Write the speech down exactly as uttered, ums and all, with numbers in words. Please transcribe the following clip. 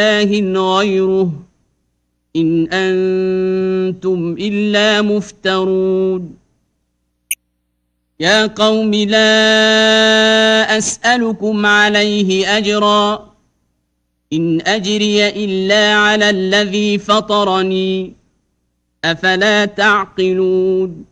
إله غيره إن أنتم إلا مفترون يا قوم لا أسألكم عليه أجرا إن أجري إلا على الذي فطرني أفلا تعقلون